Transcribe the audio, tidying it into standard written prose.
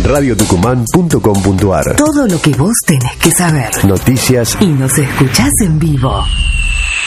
radiotucumán.com.ar. Todo lo que vos tenés que saber. Noticias Y nos escuchás en vivo.